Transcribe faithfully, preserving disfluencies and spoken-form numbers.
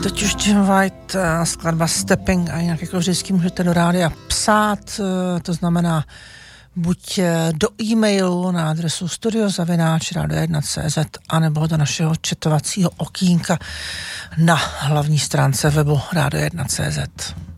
Teď už Jim White, skladba Stepping, a jinak jako vždycky můžete do rádia psát, to znamená buď do e-mailu na adresu studio zavináč radio jedna tečka cé zet anebo do našeho chatovacího okýnka na hlavní stránce webu radio jedna tečka cé zet.